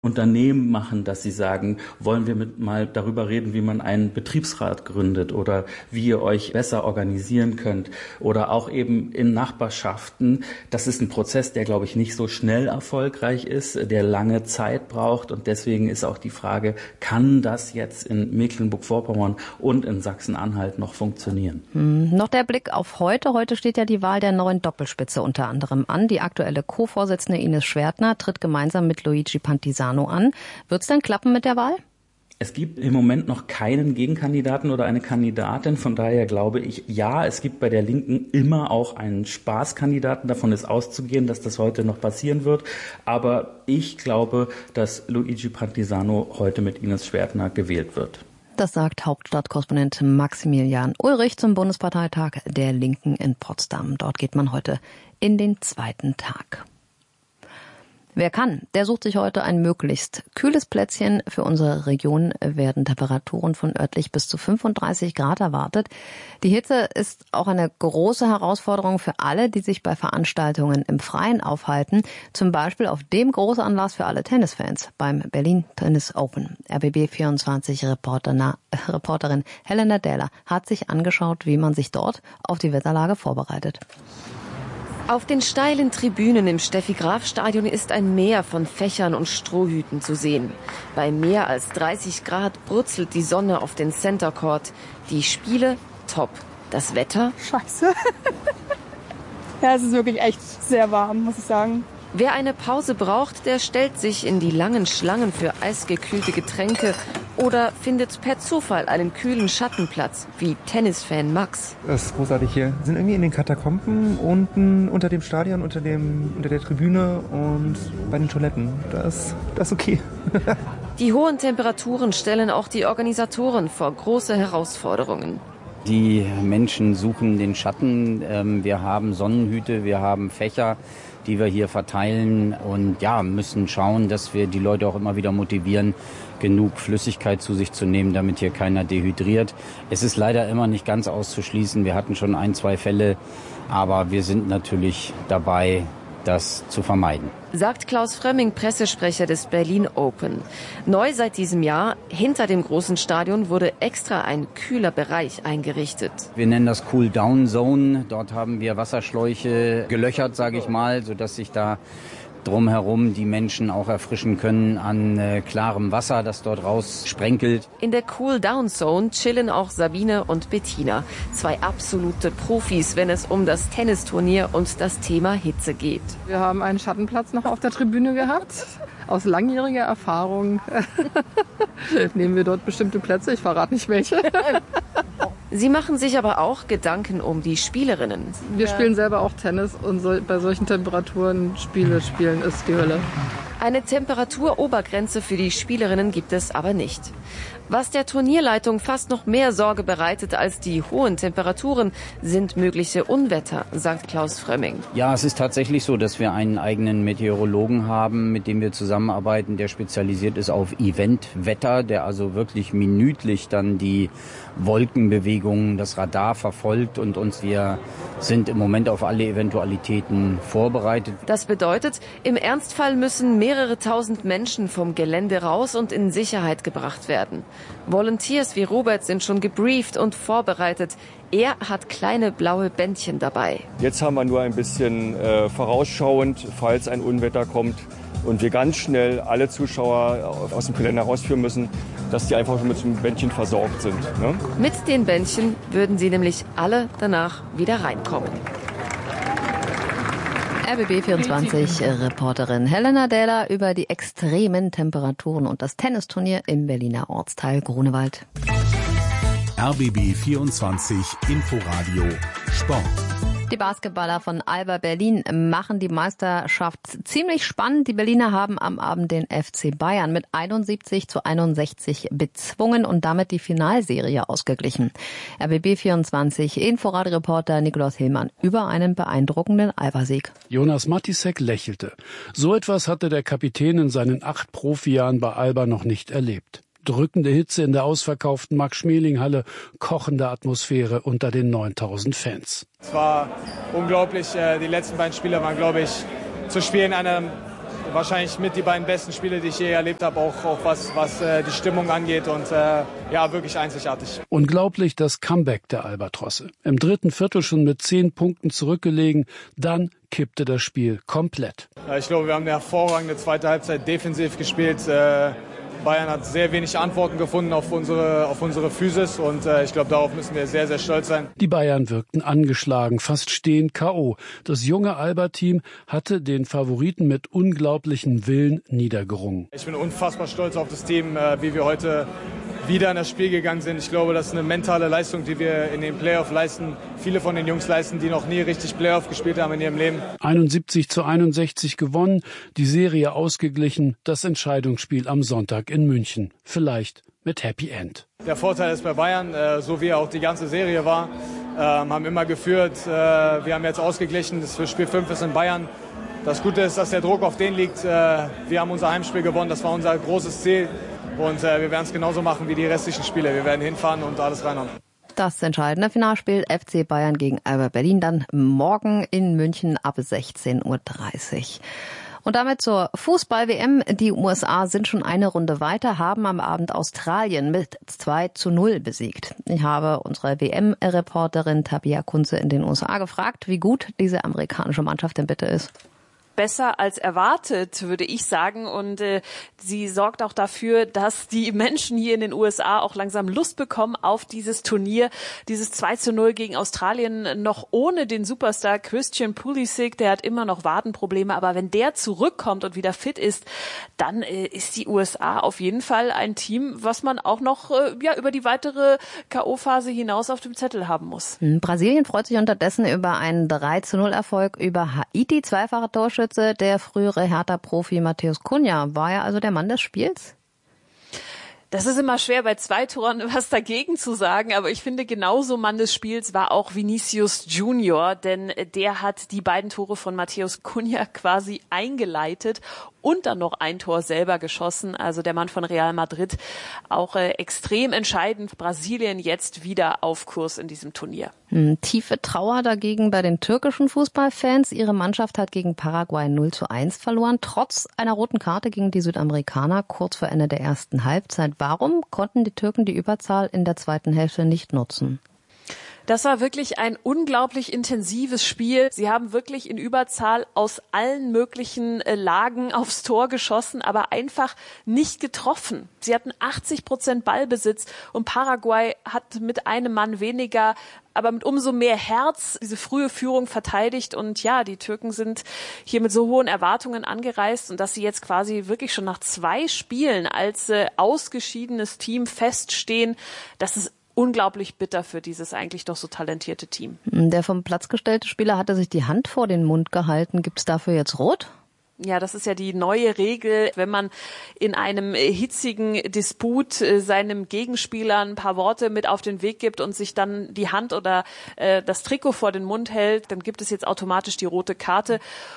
Unternehmen machen, dass sie sagen, wollen wir mal darüber reden, wie man einen Betriebsrat gründet oder wie ihr euch besser organisieren könnt oder auch eben in Nachbarschaften. Das ist ein Prozess, der, glaube ich, nicht so schnell erfolgreich ist, der lange Zeit braucht und deswegen ist auch die Frage, kann das jetzt in Mecklenburg-Vorpommern und in Sachsen-Anhalt noch funktionieren? Noch der Blick auf heute. Heute steht ja die Wahl der neuen Doppelspitze unter anderem an. Die aktuelle Co-Vorsitzende Ines Schwertner tritt gemeinsam mit Luigi Pantisano an. Wird es denn klappen mit der Wahl? Es gibt im Moment noch keinen Gegenkandidaten oder eine Kandidatin. Von daher glaube ich, ja, es gibt bei der Linken immer auch einen Spaßkandidaten. Davon ist auszugehen, dass das heute noch passieren wird. Aber ich glaube, dass Luigi Pantisano heute mit Ines Schwertner gewählt wird. Das sagt Hauptstadtkorrespondent Maximilian Ulrich zum Bundesparteitag der Linken in Potsdam. Dort geht man heute in den zweiten Tag. Wer kann, der sucht sich heute ein möglichst kühles Plätzchen. Für unsere Region werden Temperaturen von örtlich bis zu 35 Grad erwartet. Die Hitze ist auch eine große Herausforderung für alle, die sich bei Veranstaltungen im Freien aufhalten. Zum Beispiel auf dem Großanlass für alle Tennisfans beim Berlin Tennis Open. RBB24-Reporterin Helena Dähler hat sich angeschaut, wie man sich dort auf die Wetterlage vorbereitet. Auf den steilen Tribünen im Steffi-Graf-Stadion ist ein Meer von Fächern und Strohhüten zu sehen. Bei mehr als 30 Grad brutzelt die Sonne auf den Center Court. Die Spiele top. Das Wetter? Scheiße. Ja, es ist wirklich echt sehr warm, muss ich sagen. Wer eine Pause braucht, der stellt sich in die langen Schlangen für eisgekühlte Getränke oder findet per Zufall einen kühlen Schattenplatz, wie Tennisfan Max. Das ist großartig hier. Wir sind irgendwie in den Katakomben, unten unter dem Stadion, unter der Tribüne und bei den Toiletten. Das ist okay. Die hohen Temperaturen stellen auch die Organisatoren vor große Herausforderungen. Die Menschen suchen den Schatten. Wir haben Sonnenhüte, wir haben Fächer, die wir hier verteilen und ja, müssen schauen, dass wir die Leute auch immer wieder motivieren, genug Flüssigkeit zu sich zu nehmen, damit hier keiner dehydriert. Es ist leider immer nicht ganz auszuschließen. Wir hatten schon 1-2 Fälle, aber wir sind natürlich dabei, das zu vermeiden. Sagt Klaus Frömming, Pressesprecher des Berlin Open. Neu seit diesem Jahr, hinter dem großen Stadion wurde extra ein kühler Bereich eingerichtet. Wir nennen das Cool-Down-Zone. Dort haben wir Wasserschläuche gelöchert, sage ich mal, sodass sich da drumherum die Menschen auch erfrischen können an klarem Wasser, das dort raussprenkelt. In der Cool-Down-Zone chillen auch Sabine und Bettina. 2 absolute Profis, wenn es um das Tennisturnier und das Thema Hitze geht. Wir haben einen Schattenplatz noch auf der Tribüne gehabt. Aus langjähriger Erfahrung nehmen wir dort bestimmte Plätze. Ich verrate nicht welche. Sie machen sich aber auch Gedanken um die Spielerinnen. Wir spielen selber auch Tennis und bei solchen Temperaturen Spiele spielen ist die Hölle. Eine Temperaturobergrenze für die Spielerinnen gibt es aber nicht. Was der Turnierleitung fast noch mehr Sorge bereitet als die hohen Temperaturen, sind mögliche Unwetter, sagt Klaus Frömming. Ja, es ist tatsächlich so, dass wir einen eigenen Meteorologen haben, mit dem wir zusammenarbeiten, der spezialisiert ist auf Eventwetter, der also wirklich minütlich dann die Wolkenbewegungen, das Radar verfolgt und wir sind im Moment auf alle Eventualitäten vorbereitet. Das bedeutet, im Ernstfall müssen mehrere tausend Menschen vom Gelände raus und in Sicherheit gebracht werden. Volunteers wie Robert sind schon gebrieft und vorbereitet. Er hat kleine blaue Bändchen dabei. Jetzt haben wir nur ein bisschen vorausschauend, falls ein Unwetter kommt und wir ganz schnell alle Zuschauer aus dem Gelände rausführen müssen, dass die einfach mit dem Bändchen versorgt sind. Ne? Mit den Bändchen würden sie nämlich alle danach wieder reinkommen. RBB24-Reporterin Helena Dähler über die extremen Temperaturen und das Tennisturnier im Berliner Ortsteil Grunewald. RBB24 Inforadio Sport. Die Basketballer von Alba Berlin machen die Meisterschaft ziemlich spannend. Die Berliner haben am Abend den FC Bayern mit 71-61 bezwungen und damit die Finalserie ausgeglichen. RBB24 Inforadio-Reporter Nikolaus Hillmann über einen beeindruckenden Alba-Sieg. Jonas Matisek lächelte. So etwas hatte der Kapitän in seinen 8 Profijahren bei Alba noch nicht erlebt. Drückende Hitze in der ausverkauften Max-Schmeling-Halle, kochende Atmosphäre unter den 9000 Fans. Es war unglaublich. Die letzten beiden Spiele waren, glaube ich, zu spielen in einer wahrscheinlich mit die beiden besten Spiele, die ich je erlebt habe, auch was die Stimmung angeht und wirklich einzigartig. Unglaublich das Comeback der Albatrosse. Im dritten Viertel schon mit 10 Punkten zurückgelegen, dann kippte das Spiel komplett. Ich glaube, wir haben eine hervorragende zweite Halbzeit defensiv gespielt. Bayern hat sehr wenig Antworten gefunden auf unsere Physis und ich glaube, darauf müssen wir sehr, sehr stolz sein. Die Bayern wirkten angeschlagen, fast stehend K.O. Das junge Alba-Team hatte den Favoriten mit unglaublichem Willen niedergerungen. Ich bin unfassbar stolz auf das Team, wie wir heute wieder in das Spiel gegangen sind. Ich glaube, das ist eine mentale Leistung, die wir in den Playoff leisten. Viele von den Jungs leisten, die noch nie richtig Playoff gespielt haben in ihrem Leben. 71-61 gewonnen, die Serie ausgeglichen, das Entscheidungsspiel am Sonntag in München. Vielleicht mit Happy End. Der Vorteil ist bei Bayern, so wie auch die ganze Serie war, haben immer geführt. Wir haben jetzt ausgeglichen, das für Spiel 5 ist in Bayern. Das Gute ist, dass der Druck auf den liegt. Wir haben unser Heimspiel gewonnen, das war unser großes Ziel. Und wir werden es genauso machen wie die restlichen Spiele. Wir werden hinfahren und alles reinhauen. Das entscheidende Finalspiel FC Bayern gegen Alba Berlin dann morgen in München ab 16:30 Uhr. Und damit zur Fußball-WM. Die USA sind schon eine Runde weiter, haben am Abend Australien mit 2:0 besiegt. Ich habe unsere WM-Reporterin Tabia Kunze in den USA gefragt, wie gut diese amerikanische Mannschaft denn bitte ist. Besser als erwartet, würde ich sagen. Und sie sorgt auch dafür, dass die Menschen hier in den USA auch langsam Lust bekommen auf dieses Turnier. Dieses 2:0 gegen Australien noch ohne den Superstar Christian Pulisic. Der hat immer noch Wadenprobleme. Aber wenn der zurückkommt und wieder fit ist, dann ist die USA auf jeden Fall ein Team, was man auch noch über die weitere K.O.-Phase hinaus auf dem Zettel haben muss. Brasilien freut sich unterdessen über einen 3:0-Erfolg über Haiti. Zweifacher Torschütze. Der frühere Hertha-Profi Matheus Cunha. War er also der Mann des Spiels? Das ist immer schwer, bei 2 Toren was dagegen zu sagen, aber ich finde, genauso Mann des Spiels war auch Vinicius Junior, denn der hat die beiden Tore von Matheus Cunha quasi eingeleitet und dann noch ein Tor selber geschossen. Also der Mann von Real Madrid, auch extrem entscheidend. Brasilien jetzt wieder auf Kurs in diesem Turnier. Tiefe Trauer dagegen bei den türkischen Fußballfans. Ihre Mannschaft hat gegen Paraguay 0:1 verloren, trotz einer roten Karte gegen die Südamerikaner kurz vor Ende der ersten Halbzeit. Warum konnten die Türken die Überzahl in der zweiten Hälfte nicht nutzen? Das war wirklich ein unglaublich intensives Spiel. Sie haben wirklich in Überzahl aus allen möglichen Lagen aufs Tor geschossen, aber einfach nicht getroffen. Sie hatten 80% Ballbesitz und Paraguay hat mit einem Mann weniger, aber mit umso mehr Herz diese frühe Führung verteidigt. Und ja, die Türken sind hier mit so hohen Erwartungen angereist und dass sie jetzt quasi wirklich schon nach 2 Spielen als ausgeschiedenes Team feststehen, das ist unglaublich bitter für dieses eigentlich doch so talentierte Team. Der vom Platz gestellte Spieler hatte sich die Hand vor den Mund gehalten. Gibt es dafür jetzt Rot? Ja, das ist ja die neue Regel, wenn man in einem hitzigen Disput seinem Gegenspieler ein paar Worte mit auf den Weg gibt und sich dann die Hand oder das Trikot vor den Mund hält, dann gibt es jetzt automatisch die rote Karte.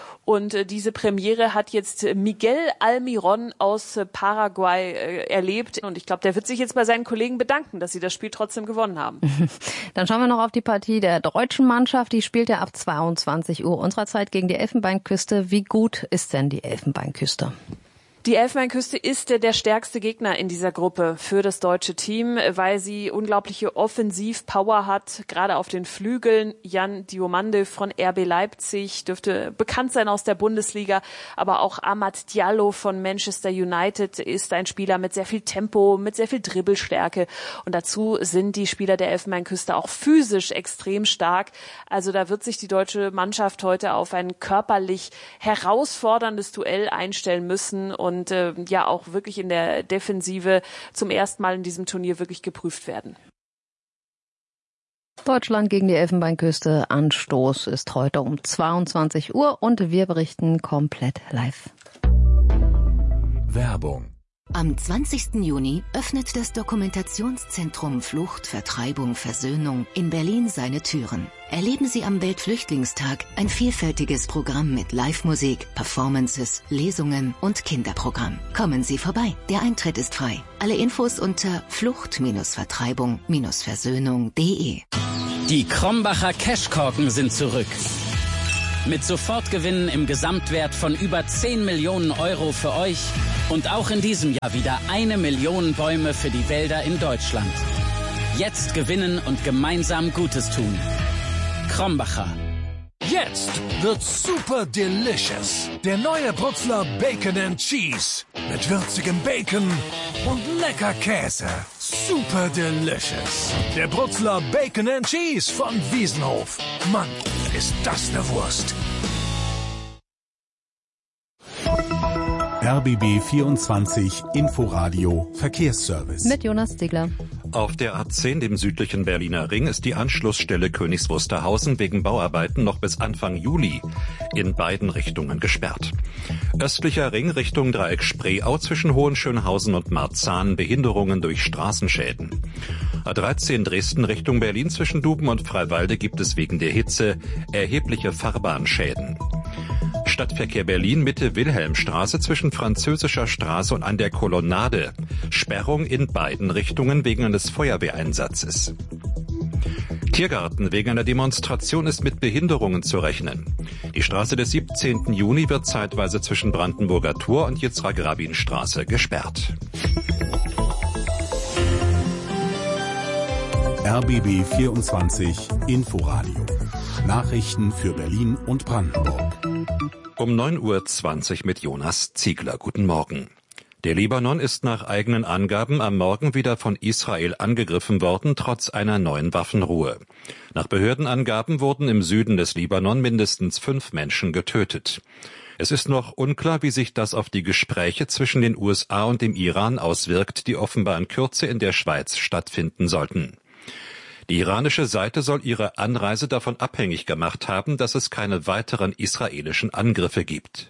Und diese Premiere hat jetzt Miguel Almiron aus Paraguay erlebt. Und ich glaube, der wird sich jetzt bei seinen Kollegen bedanken, dass sie das Spiel trotzdem gewonnen haben. Dann schauen wir noch auf die Partie der deutschen Mannschaft. Die spielt ja ab 22 Uhr unserer Zeit gegen die Elfenbeinküste. Wie gut ist denn die Elfenbeinküste? Die Elfenbeinküste ist der stärkste Gegner in dieser Gruppe für das deutsche Team, weil sie unglaubliche Offensivpower hat, gerade auf den Flügeln. Jan Diomande von RB Leipzig dürfte bekannt sein aus der Bundesliga, aber auch Amad Diallo von Manchester United ist ein Spieler mit sehr viel Tempo, mit sehr viel Dribbelstärke. Und dazu sind die Spieler der Elfenbeinküste auch physisch extrem stark. Also da wird sich die deutsche Mannschaft heute auf ein körperlich herausforderndes Duell einstellen müssen und ja auch wirklich in der Defensive zum ersten Mal in diesem Turnier wirklich geprüft werden. Deutschland gegen die Elfenbeinküste. Anstoß ist heute um 22 Uhr und wir berichten komplett live. Werbung. Am 20. Juni öffnet das Dokumentationszentrum Flucht, Vertreibung, Versöhnung in Berlin seine Türen. Erleben Sie am Weltflüchtlingstag ein vielfältiges Programm mit Live-Musik, Performances, Lesungen und Kinderprogramm. Kommen Sie vorbei, der Eintritt ist frei. Alle Infos unter flucht-vertreibung-versöhnung.de. Die Krombacher Cashkorken sind zurück. Mit Sofortgewinnen im Gesamtwert von über 10 Millionen Euro für euch und auch in diesem Jahr wieder 1 Million Bäume für die Wälder in Deutschland. Jetzt gewinnen und gemeinsam Gutes tun. Krombacher. Jetzt wird's super delicious. Der neue Brutzler Bacon and Cheese. Mit würzigem Bacon und lecker Käse. Super delicious. Der Brutzler Bacon and Cheese von Wiesenhof. Mann, ist das eine Wurst. RBB 24 Inforadio Verkehrsservice. Mit Jonas Ziegler. Auf der A10, dem südlichen Berliner Ring, ist die Anschlussstelle Königs Wusterhausen wegen Bauarbeiten noch bis Anfang Juli in beiden Richtungen gesperrt. Östlicher Ring Richtung Dreieck Spreeau zwischen Hohenschönhausen und Marzahn, Behinderungen durch Straßenschäden. A13 Dresden Richtung Berlin zwischen Duben und Freiwalde gibt es wegen der Hitze erhebliche Fahrbahnschäden. Stadtverkehr Berlin Mitte Wilhelmstraße zwischen Französischer Straße und an der Kolonnade. Sperrung in beiden Richtungen wegen eines Feuerwehreinsatzes. Tiergarten wegen einer Demonstration ist mit Behinderungen zu rechnen. Die Straße des 17. Juni wird zeitweise zwischen Brandenburger Tor und Yitzhak-Rabin-Straße gesperrt. RBB 24 Inforadio. Nachrichten für Berlin und Brandenburg. Um 9:20 Uhr mit Jonas Ziegler. Guten Morgen. Der Libanon ist nach eigenen Angaben am Morgen wieder von Israel angegriffen worden, trotz einer neuen Waffenruhe. Nach Behördenangaben wurden im Süden des Libanon mindestens 5 Menschen getötet. Es ist noch unklar, wie sich das auf die Gespräche zwischen den USA und dem Iran auswirkt, die offenbar in Kürze in der Schweiz stattfinden sollten. Die iranische Seite soll ihre Anreise davon abhängig gemacht haben, dass es keine weiteren israelischen Angriffe gibt.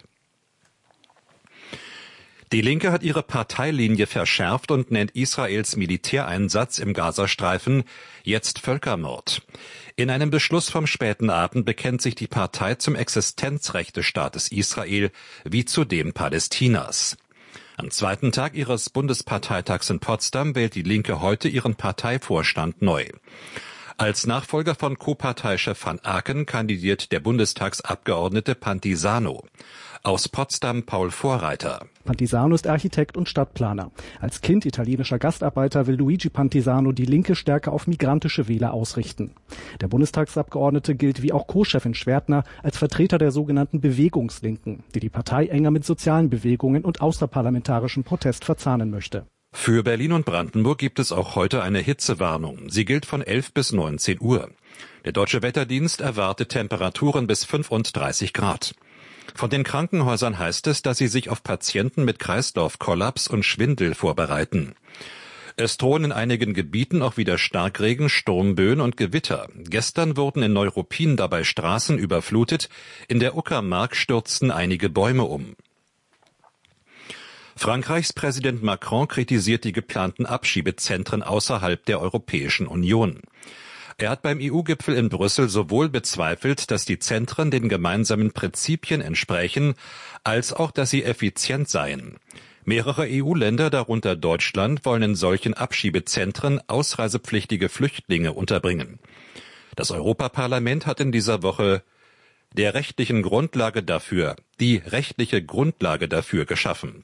Die Linke hat ihre Parteilinie verschärft und nennt Israels Militäreinsatz im Gazastreifen jetzt Völkermord. In einem Beschluss vom späten Abend bekennt sich die Partei zum Existenzrecht des Staates Israel wie zu dem Palästinas. Am zweiten Tag ihres Bundesparteitags in Potsdam wählt die Linke heute ihren Parteivorstand neu. Als Nachfolger von Co-Parteichef van Aken kandidiert der Bundestagsabgeordnete Pantisano. Aus Potsdam Paul Vorreiter. Pantisano ist Architekt und Stadtplaner. Als Kind italienischer Gastarbeiter will Luigi Pantisano die Linke stärker auf migrantische Wähler ausrichten. Der Bundestagsabgeordnete gilt wie auch Co-Chefin Schwertner als Vertreter der sogenannten Bewegungslinken, die die Partei enger mit sozialen Bewegungen und außerparlamentarischem Protest verzahnen möchte. Für Berlin und Brandenburg gibt es auch heute eine Hitzewarnung. Sie gilt von 11 bis 19 Uhr. Der Deutsche Wetterdienst erwartet Temperaturen bis 35 Grad. Von den Krankenhäusern heißt es, dass sie sich auf Patienten mit Kreislaufkollaps und Schwindel vorbereiten. Es drohen in einigen Gebieten auch wieder Starkregen, Sturmböen und Gewitter. Gestern wurden in Neuruppin dabei Straßen überflutet. In der Uckermark stürzten einige Bäume um. Frankreichs Präsident Macron kritisiert die geplanten Abschiebezentren außerhalb der Europäischen Union. Er hat beim EU-Gipfel in Brüssel sowohl bezweifelt, dass die Zentren den gemeinsamen Prinzipien entsprechen, als auch, dass sie effizient seien. Mehrere EU-Länder, darunter Deutschland, wollen in solchen Abschiebezentren ausreisepflichtige Flüchtlinge unterbringen. Das Europaparlament hat in dieser Woche die rechtliche Grundlage dafür geschaffen.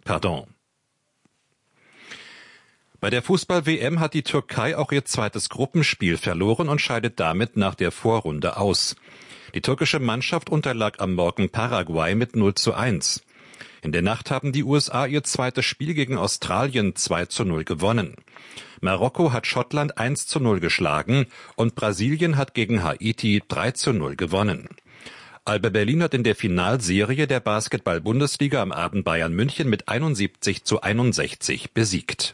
Bei der Fußball-WM hat die Türkei auch ihr zweites Gruppenspiel verloren und scheidet damit nach der Vorrunde aus. Die türkische Mannschaft unterlag am Morgen Paraguay mit 0:1. In der Nacht haben die USA ihr zweites Spiel gegen Australien 2:0 gewonnen. Marokko hat Schottland 1:0 geschlagen und Brasilien hat gegen Haiti 3:0 gewonnen. Alba Berlin hat in der Finalserie der Basketball-Bundesliga am Abend Bayern München mit 71:61 besiegt.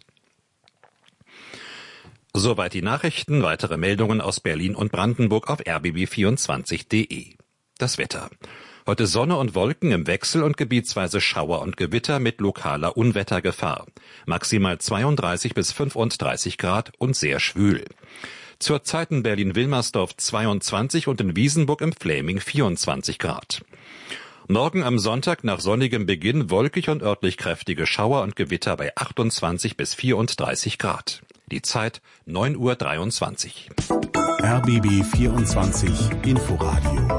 Soweit die Nachrichten. Weitere Meldungen aus Berlin und Brandenburg auf rbb24.de. Das Wetter. Heute Sonne und Wolken im Wechsel und gebietsweise Schauer und Gewitter mit lokaler Unwettergefahr. Maximal 32 bis 35 Grad und sehr schwül. Zurzeit in Berlin-Wilmersdorf 22 und in Wiesenburg im Fläming 24 Grad. Morgen am Sonntag nach sonnigem Beginn wolkig und örtlich kräftige Schauer und Gewitter bei 28 bis 34 Grad. Die Zeit 9:23 Uhr. RBB 24 Inforadio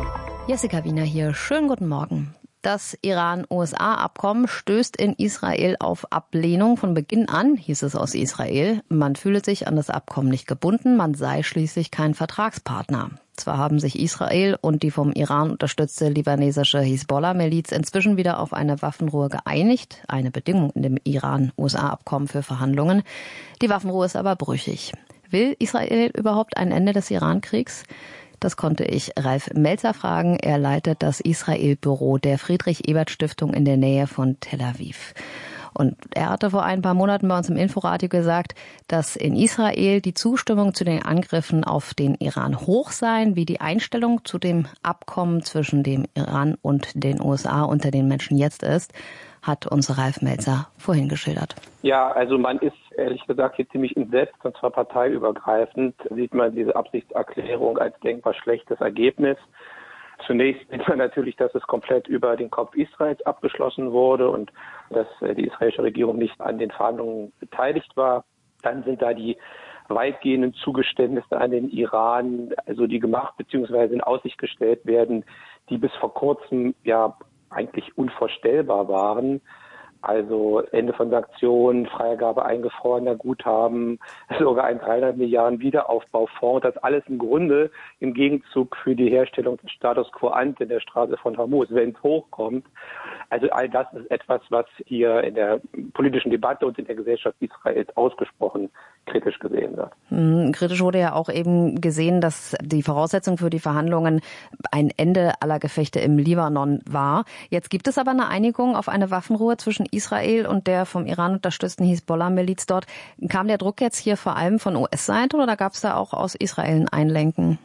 Jessica Wiener hier. Schönen guten Morgen. Das Iran-USA-Abkommen stößt in Israel auf Ablehnung. Von Beginn an hieß es aus Israel, man fühle sich an das Abkommen nicht gebunden, man sei schließlich kein Vertragspartner. Zwar haben sich Israel und die vom Iran unterstützte libanesische Hisbollah-Miliz inzwischen wieder auf eine Waffenruhe geeinigt, eine Bedingung in dem Iran-USA-Abkommen für Verhandlungen. Die Waffenruhe ist aber brüchig. Will Israel überhaupt ein Ende des Iran-Kriegs? Das konnte ich Ralf Melzer fragen. Er leitet das Israel-Büro der Friedrich-Ebert-Stiftung in der Nähe von Tel Aviv. Und er hatte vor ein paar Monaten bei uns im Inforadio gesagt, dass in Israel die Zustimmung zu den Angriffen auf den Iran hoch sei, wie die Einstellung zu dem Abkommen zwischen dem Iran und den USA unter den Menschen jetzt ist, hat uns Ralf Melzer vorhin geschildert. Ja, also man ist ehrlich gesagt hier ziemlich entsetzt, und zwar parteiübergreifend sieht man diese Absichtserklärung als denkbar schlechtes Ergebnis. Zunächst sieht man natürlich, dass es komplett über den Kopf Israels abgeschlossen wurde und dass die israelische Regierung nicht an den Verhandlungen beteiligt war. Dann sind da die weitgehenden Zugeständnisse an den Iran, also die gemacht bzw. in Aussicht gestellt werden, die bis vor kurzem ja eigentlich unvorstellbar waren. Also Ende von Sanktionen, Freigabe eingefrorener Guthaben, sogar ein 300 Milliarden Wiederaufbaufonds. Das alles im Grunde im Gegenzug für die Herstellung des Status quo ante in der Straße von Hormuz, wenn es hochkommt. Also all das ist etwas, was hier in der politischen Debatte und in der Gesellschaft Israels ausgesprochen kritisch gesehen wird. Kritisch wurde ja auch eben gesehen, dass die Voraussetzung für die Verhandlungen ein Ende aller Gefechte im Libanon war. Jetzt gibt es aber eine Einigung auf eine Waffenruhe zwischen Israel und der vom Iran unterstützten Hisbollah-Miliz dort. Kam der Druck jetzt hier vor allem von US-Seite oder gab es da auch aus Israel ein Einlenken?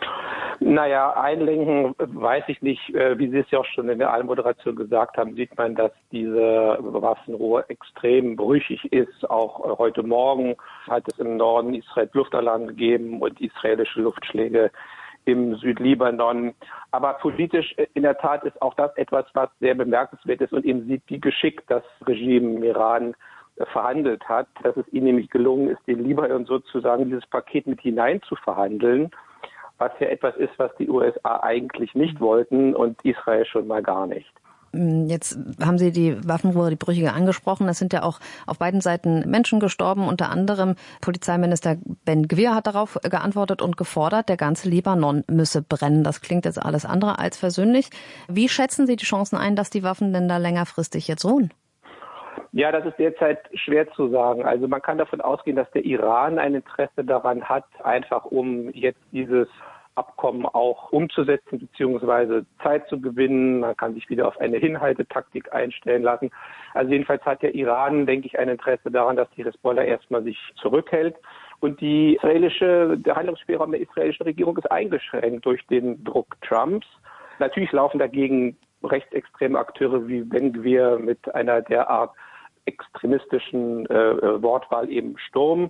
Naja, einlenken weiß ich nicht. Wie Sie es ja auch schon in der Anmoderation gesagt haben, sieht man, dass diese Waffenruhe extrem brüchig ist. Auch heute Morgen hat es im Norden Israels Luftalarm gegeben und israelische Luftschläge im Südlibanon. Aber politisch in der Tat ist auch das etwas, was sehr bemerkenswert ist und eben sieht, wie geschickt das Regime im Iran verhandelt hat. Dass es ihnen nämlich gelungen ist, den Libanon sozusagen dieses Paket mit hinein zu verhandeln, was ja etwas ist, was die USA eigentlich nicht wollten und Israel schon mal gar nicht. Jetzt haben Sie die Waffenruhe, die brüchige, angesprochen. Es sind ja auch auf beiden Seiten Menschen gestorben. Unter anderem Polizeiminister Ben-Gvir hat darauf geantwortet und gefordert, der ganze Libanon müsse brennen. Das klingt jetzt alles andere als versöhnlich. Wie schätzen Sie die Chancen ein, dass die Waffen denn da längerfristig jetzt ruhen? Ja, das ist derzeit schwer zu sagen. Also man kann davon ausgehen, dass der Iran ein Interesse daran hat, einfach um jetzt dieses Abkommen auch umzusetzen bzw. Zeit zu gewinnen. Man kann sich wieder auf eine Hinhaltetaktik einstellen lassen. Also jedenfalls hat der Iran, denke ich, ein Interesse daran, dass die Hisbollah erstmal sich zurückhält. Und der Handlungsspielraum der israelischen Regierung ist eingeschränkt durch den Druck Trumps. Natürlich laufen dagegen rechtsextreme Akteure wie Ben-Gvir mit einer derart extremistischen Wortwahl eben Sturm.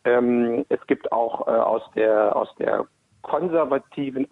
Es gibt auch aus der konservativen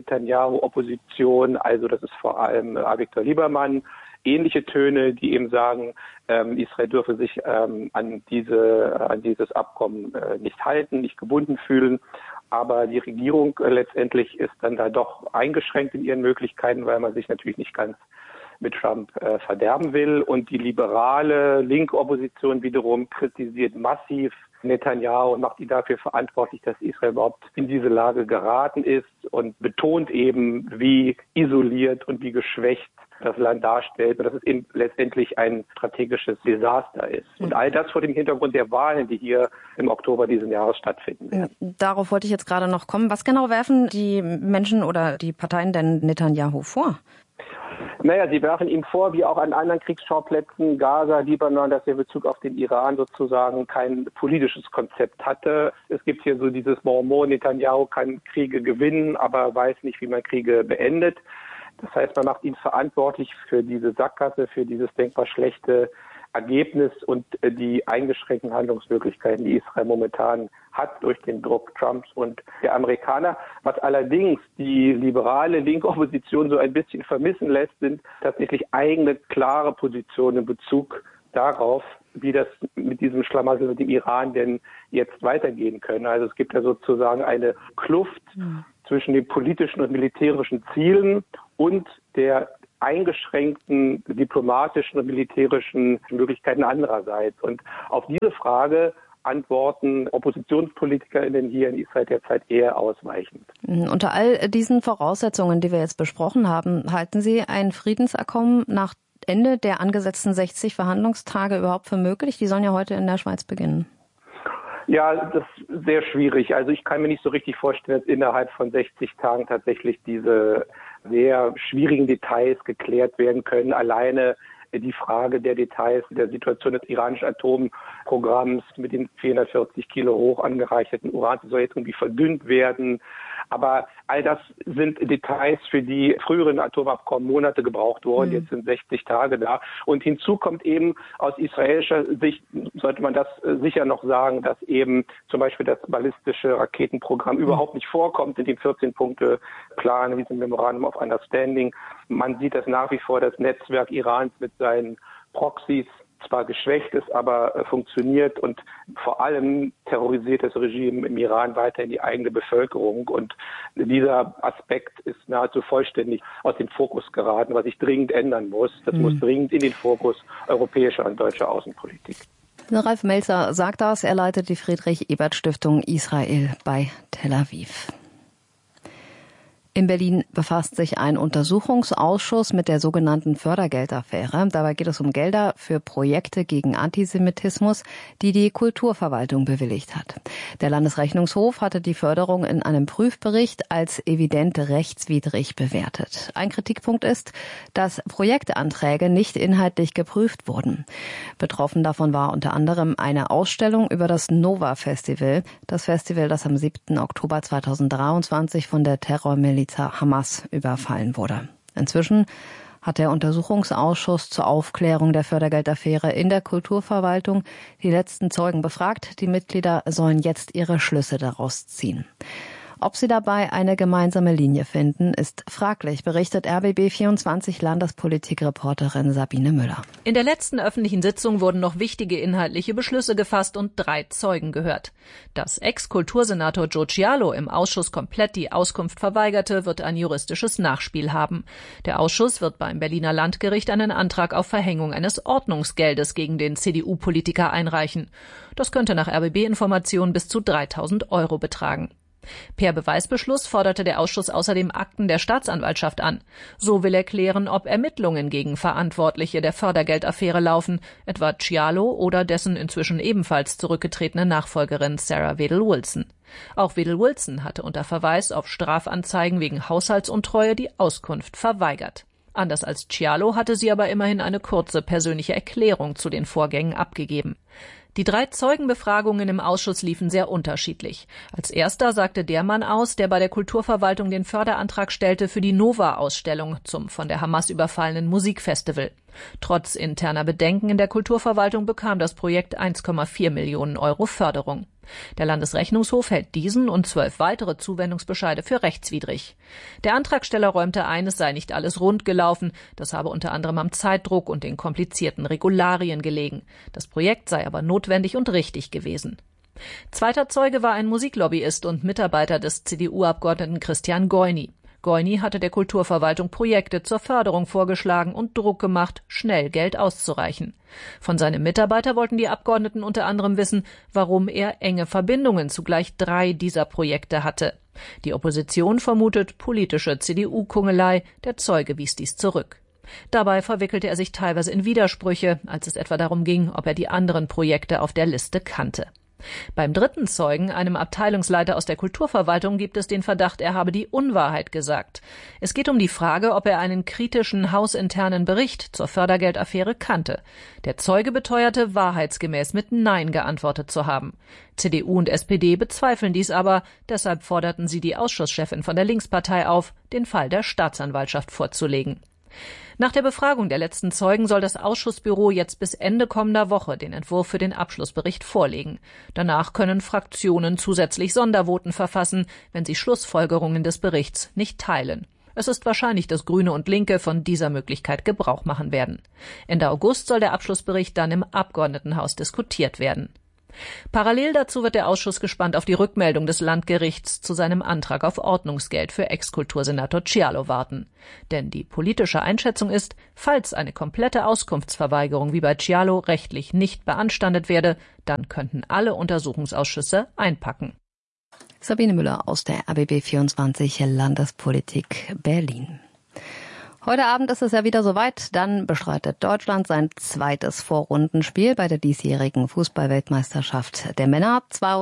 Anti-Netanyahu-Opposition, also das ist vor allem Avigdor Liebermann, ähnliche Töne, die eben sagen, Israel dürfe sich an dieses Abkommen nicht halten, nicht gebunden fühlen. Aber die Regierung letztendlich ist dann da doch eingeschränkt in ihren Möglichkeiten, weil man sich natürlich nicht ganz mit Trump verderben will. Und die liberale Linke-Opposition wiederum kritisiert massiv Netanyahu und macht ihn dafür verantwortlich, dass Israel überhaupt in diese Lage geraten ist und betont eben, wie isoliert und wie geschwächt das Land darstellt und dass es eben letztendlich ein strategisches Desaster ist. Und all das vor dem Hintergrund der Wahlen, die hier im Oktober diesen Jahres stattfinden werden. Darauf wollte ich jetzt gerade noch kommen. Was genau werfen die Menschen oder die Parteien denn Netanyahu vor? Naja, sie werfen ihm vor, wie auch an anderen Kriegsschauplätzen, Gaza, Libanon, dass er in Bezug auf den Iran sozusagen kein politisches Konzept hatte. Es gibt hier so dieses Bonmot, Netanyahu kann Kriege gewinnen, aber weiß nicht, wie man Kriege beendet. Das heißt, man macht ihn verantwortlich für diese Sackgasse, für dieses denkbar schlechte Ergebnis und die eingeschränkten Handlungsmöglichkeiten, die Israel momentan hat durch den Druck Trumps und der Amerikaner. Was allerdings die liberale linke Opposition so ein bisschen vermissen lässt, sind tatsächlich eigene klare Positionen in Bezug darauf, wie das mit diesem Schlamassel mit dem Iran denn jetzt weitergehen können. Also es gibt ja sozusagen eine Kluft zwischen den politischen und militärischen Zielen und der eingeschränkten diplomatischen und militärischen Möglichkeiten andererseits. Und auf diese Frage antworten OppositionspolitikerInnen hier in Israel derzeit eher ausweichend. Unter all diesen Voraussetzungen, die wir jetzt besprochen haben, halten Sie ein Friedensabkommen nach Ende der angesetzten 60 Verhandlungstage überhaupt für möglich? Die sollen ja heute in der Schweiz beginnen. Ja, das ist sehr schwierig. Also ich kann mir nicht so richtig vorstellen, dass innerhalb von 60 Tagen tatsächlich diese sehr schwierigen Details geklärt werden können. Alleine die Frage der Details der Situation des iranischen Atomprogramms mit den 440 Kilo hoch angereicherten Uran soll jetzt irgendwie verdünnt werden. Aber all das sind Details, für die früheren Atomabkommen Monate gebraucht wurden. Jetzt sind 60 Tage da. Und hinzu kommt eben aus israelischer Sicht, sollte man das sicher noch sagen, dass eben zum Beispiel das ballistische Raketenprogramm überhaupt nicht vorkommt in dem 14-Punkte-Plan, in diesem Memorandum of Understanding. Man sieht, dass nach wie vor das Netzwerk Irans mit seinen Proxys zwar geschwächt ist, aber funktioniert, und vor allem terrorisiert das Regime im Iran weiterhin die eigene Bevölkerung, und dieser Aspekt ist nahezu vollständig aus dem Fokus geraten, was sich dringend ändern muss. Das muss dringend in den Fokus europäischer und deutscher Außenpolitik. Ralf Melzer sagt das. Er leitet die Friedrich-Ebert-Stiftung Israel bei Tel Aviv. In Berlin befasst sich ein Untersuchungsausschuss mit der sogenannten Fördergeldaffäre. Dabei geht es um Gelder für Projekte gegen Antisemitismus, die die Kulturverwaltung bewilligt hat. Der Landesrechnungshof hatte die Förderung in einem Prüfbericht als evident rechtswidrig bewertet. Ein Kritikpunkt ist, dass Projektanträge nicht inhaltlich geprüft wurden. Betroffen davon war unter anderem eine Ausstellung über das Nova-Festival. Das Festival, das am 7. Oktober 2023 von der Terrormiliz Hamas überfallen wurde. Inzwischen hat der Untersuchungsausschuss zur Aufklärung der Fördergeldaffäre in der Kulturverwaltung die letzten Zeugen befragt. Die Mitglieder sollen jetzt ihre Schlüsse daraus ziehen. Ob sie dabei eine gemeinsame Linie finden, ist fraglich, berichtet RBB24 Landespolitikreporterin Sabine Müller. In der letzten öffentlichen Sitzung wurden noch wichtige inhaltliche Beschlüsse gefasst und 3 Zeugen gehört. Dass Ex-Kultursenator Joe Cialo im Ausschuss komplett die Auskunft verweigerte, wird ein juristisches Nachspiel haben. Der Ausschuss wird beim Berliner Landgericht einen Antrag auf Verhängung eines Ordnungsgeldes gegen den CDU-Politiker einreichen. Das könnte nach RBB-Informationen bis zu 3.000 € betragen. Per Beweisbeschluss forderte der Ausschuss außerdem Akten der Staatsanwaltschaft an. So will er klären, ob Ermittlungen gegen Verantwortliche der Fördergeldaffäre laufen, etwa Cialo oder dessen inzwischen ebenfalls zurückgetretene Nachfolgerin Sarah Wedel-Wilson. Auch Wedel-Wilson hatte unter Verweis auf Strafanzeigen wegen Haushaltsuntreue die Auskunft verweigert. Anders als Cialo hatte sie aber immerhin eine kurze persönliche Erklärung zu den Vorgängen abgegeben. Die 3 Zeugenbefragungen im Ausschuss liefen sehr unterschiedlich. Als erster sagte der Mann aus, der bei der Kulturverwaltung den Förderantrag stellte für die Nova-Ausstellung zum von der Hamas überfallenen Musikfestival. Trotz interner Bedenken in der Kulturverwaltung bekam das Projekt 1,4 Millionen € Förderung. Der Landesrechnungshof hält diesen und 12 weitere Zuwendungsbescheide für rechtswidrig. Der Antragsteller räumte ein, es sei nicht alles rund gelaufen. Das habe unter anderem am Zeitdruck und den komplizierten Regularien gelegen. Das Projekt sei aber notwendig und richtig gewesen. Zweiter Zeuge war ein Musiklobbyist und Mitarbeiter des CDU-Abgeordneten Christian Goini. Goini hatte der Kulturverwaltung Projekte zur Förderung vorgeschlagen und Druck gemacht, schnell Geld auszureichen. Von seinem Mitarbeiter wollten die Abgeordneten unter anderem wissen, warum er enge Verbindungen zu gleich 3 dieser Projekte hatte. Die Opposition vermutet politische CDU-Kungelei, der Zeuge wies dies zurück. Dabei verwickelte er sich teilweise in Widersprüche, als es etwa darum ging, ob er die anderen Projekte auf der Liste kannte. Beim dritten Zeugen, einem Abteilungsleiter aus der Kulturverwaltung, gibt es den Verdacht, er habe die Unwahrheit gesagt. Es geht um die Frage, ob er einen kritischen hausinternen Bericht zur Fördergeldaffäre kannte. Der Zeuge beteuerte, wahrheitsgemäß mit Nein geantwortet zu haben. CDU und SPD bezweifeln dies aber, deshalb forderten sie die Ausschusschefin von der Linkspartei auf, den Fall der Staatsanwaltschaft vorzulegen. Nach der Befragung der letzten Zeugen soll das Ausschussbüro jetzt bis Ende kommender Woche den Entwurf für den Abschlussbericht vorlegen. Danach können Fraktionen zusätzlich Sondervoten verfassen, wenn sie Schlussfolgerungen des Berichts nicht teilen. Es ist wahrscheinlich, dass Grüne und Linke von dieser Möglichkeit Gebrauch machen werden. Ende August soll der Abschlussbericht dann im Abgeordnetenhaus diskutiert werden. Parallel dazu wird der Ausschuss gespannt auf die Rückmeldung des Landgerichts zu seinem Antrag auf Ordnungsgeld für Ex-Kultursenator Cialo warten. Denn die politische Einschätzung ist, falls eine komplette Auskunftsverweigerung wie bei Cialo rechtlich nicht beanstandet werde, dann könnten alle Untersuchungsausschüsse einpacken. Sabine Müller aus der RBB 24 Landespolitik Berlin. Heute Abend ist es ja wieder soweit. Dann bestreitet Deutschland sein zweites Vorrundenspiel bei der diesjährigen Fußball-Weltmeisterschaft der Männer.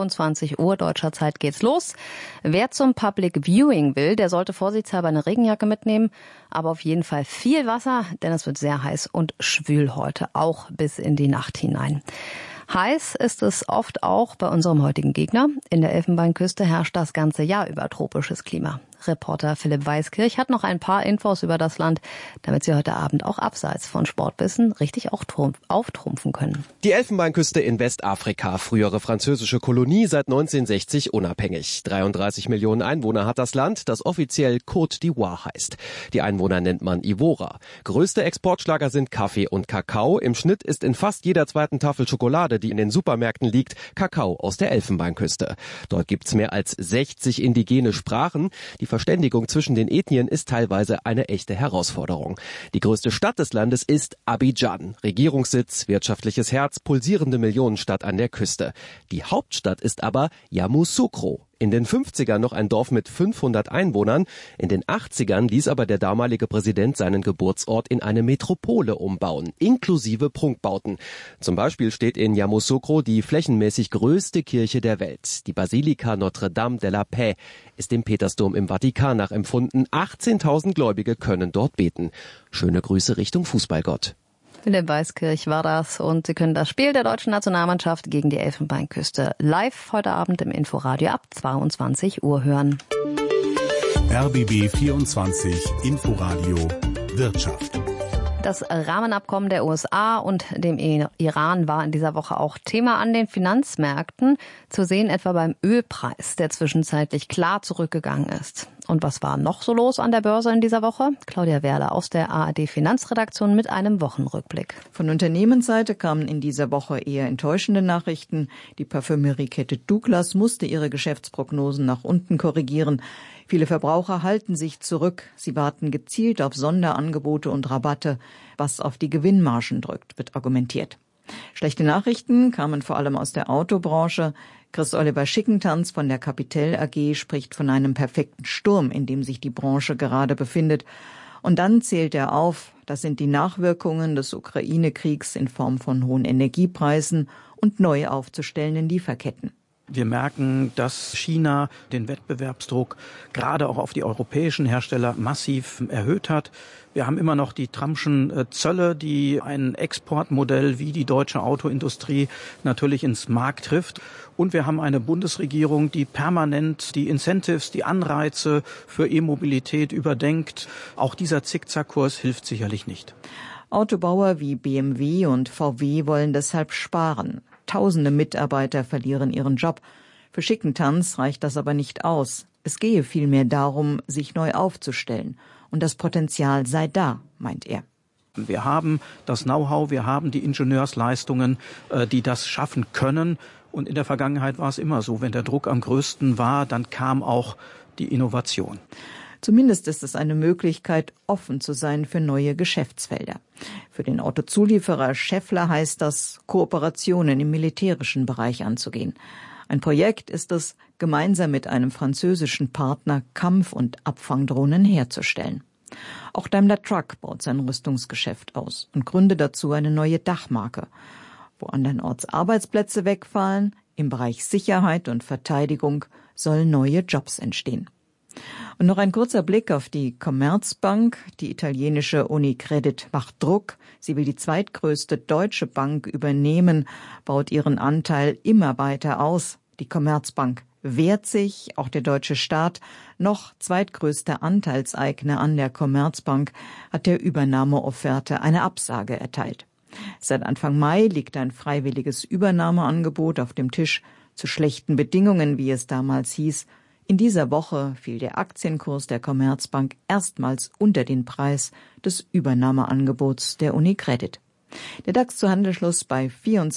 22 Uhr deutscher Zeit geht's los. Wer zum Public Viewing will, der sollte vorsichtshalber eine Regenjacke mitnehmen. Aber auf jeden Fall viel Wasser, denn es wird sehr heiß und schwül heute, auch bis in die Nacht hinein. Heiß ist es oft auch bei unserem heutigen Gegner. In der Elfenbeinküste herrscht das ganze Jahr über tropisches Klima. Reporter Philipp Weiskirch hat noch ein paar Infos über das Land, damit Sie heute Abend auch abseits von Sportbissen richtig auch auftrumpfen können. Die Elfenbeinküste in Westafrika, frühere französische Kolonie, seit 1960 unabhängig. 33 Millionen Einwohner hat das Land, das offiziell Côte d'Ivoire heißt. Die Einwohner nennt man Ivora. Größte Exportschlager sind Kaffee und Kakao. Im Schnitt ist in fast jeder zweiten Tafel Schokolade, die in den Supermärkten liegt, Kakao aus der Elfenbeinküste. Dort gibt's mehr als 60 indigene Sprachen. Die Verständigung zwischen den Ethnien ist teilweise eine echte Herausforderung. Die größte Stadt des Landes ist Abidjan. Regierungssitz, wirtschaftliches Herz, pulsierende Millionenstadt an der Küste. Die Hauptstadt ist aber Yamoussoukro. In den 50ern noch ein Dorf mit 500 Einwohnern. In den 80ern ließ aber der damalige Präsident seinen Geburtsort in eine Metropole umbauen, inklusive Prunkbauten. Zum Beispiel steht in Yamoussoukro die flächenmäßig größte Kirche der Welt. Die Basilika Notre-Dame de la Paix ist dem Petersdom im Vatikan nachempfunden. 18.000 Gläubige können dort beten. Schöne Grüße Richtung Fußballgott. Philipp Weiskirch war das und Sie können das Spiel der deutschen Nationalmannschaft gegen die Elfenbeinküste live heute Abend im Inforadio ab 22 Uhr hören. RBB 24 Inforadio Wirtschaft. Das Rahmenabkommen der USA und dem Iran war in dieser Woche auch Thema an den Finanzmärkten, zu sehen etwa beim Ölpreis, der zwischenzeitlich klar zurückgegangen ist. Und was war noch so los an der Börse in dieser Woche? Claudia Werle aus der ARD Finanzredaktion mit einem Wochenrückblick. Von Unternehmensseite kamen in dieser Woche eher enttäuschende Nachrichten. Die Parfümeriekette Douglas musste ihre Geschäftsprognosen nach unten korrigieren. Viele Verbraucher halten sich zurück. Sie warten gezielt auf Sonderangebote und Rabatte, was auf die Gewinnmargen drückt, wird argumentiert. Schlechte Nachrichten kamen vor allem aus der Autobranche. Chris-Oliver Schickentanz von der Capital AG spricht von einem perfekten Sturm, in dem sich die Branche gerade befindet. Und dann zählt er auf, das sind die Nachwirkungen des Ukraine-Kriegs in Form von hohen Energiepreisen und neu aufzustellenden Lieferketten. Wir merken, dass China den Wettbewerbsdruck gerade auch auf die europäischen Hersteller massiv erhöht hat. Wir haben immer noch die Trumpschen Zölle, die ein Exportmodell wie die deutsche Autoindustrie natürlich ins Mark trifft. Und wir haben eine Bundesregierung, die permanent die Incentives, die Anreize für E-Mobilität überdenkt. Auch dieser Zickzackkurs hilft sicherlich nicht. Autobauer wie BMW und VW wollen deshalb sparen. Tausende Mitarbeiter verlieren ihren Job. Für Schickentanz reicht das aber nicht aus. Es gehe vielmehr darum, sich neu aufzustellen. Und das Potenzial sei da, meint er. Wir haben das Know-how, wir haben die Ingenieursleistungen, die das schaffen können. Und in der Vergangenheit war es immer so, wenn der Druck am größten war, dann kam auch die Innovation. Zumindest ist es eine Möglichkeit, offen zu sein für neue Geschäftsfelder. Für den Autozulieferer Schaeffler heißt das, Kooperationen im militärischen Bereich anzugehen. Ein Projekt ist es, gemeinsam mit einem französischen Partner Kampf- und Abfangdrohnen herzustellen. Auch Daimler Truck baut sein Rüstungsgeschäft aus und gründet dazu eine neue Dachmarke. Wo andernorts Arbeitsplätze wegfallen, im Bereich Sicherheit und Verteidigung sollen neue Jobs entstehen. Und noch ein kurzer Blick auf die Commerzbank. Die italienische Unicredit macht Druck. Sie will die zweitgrößte deutsche Bank übernehmen, baut ihren Anteil immer weiter aus. Die Commerzbank wehrt sich, auch der deutsche Staat, noch zweitgrößter Anteilseigner an der Commerzbank, hat der Übernahmeofferte eine Absage erteilt. Seit Anfang Mai liegt ein freiwilliges Übernahmeangebot auf dem Tisch zu schlechten Bedingungen, wie es damals hieß. In dieser Woche fiel der Aktienkurs der Commerzbank erstmals unter den Preis des Übernahmeangebots der Unicredit. Der DAX zu Handelsschluss bei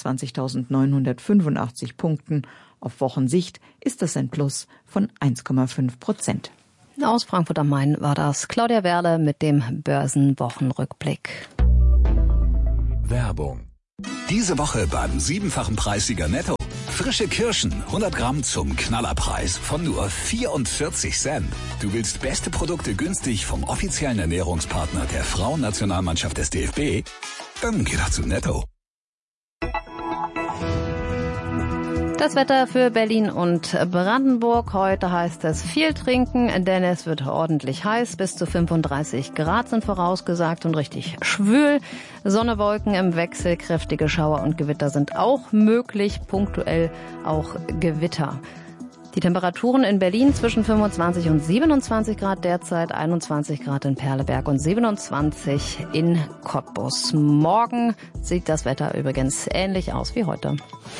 24.985 Punkten. Auf Wochensicht ist das ein Plus von 1,5%. Aus Frankfurt am Main war das Claudia Werle mit dem Börsenwochenrückblick. Werbung. Diese Woche beim 7-fachen Preissieger Netto. Frische Kirschen, 100 Gramm zum Knallerpreis von nur 44 Cent. Du willst beste Produkte günstig vom offiziellen Ernährungspartner der Frauennationalmannschaft des DFB? Dann geh doch zu Netto. Das Wetter für Berlin und Brandenburg. Heute heißt es viel trinken, denn es wird ordentlich heiß. Bis zu 35 Grad sind vorausgesagt und richtig schwül. Sonne, Wolken im Wechsel, kräftige Schauer und Gewitter sind auch möglich, punktuell auch Gewitter. Die Temperaturen in Berlin zwischen 25 und 27 Grad derzeit, 21 Grad in Perleberg und 27 in Cottbus. Morgen sieht das Wetter übrigens ähnlich aus wie heute.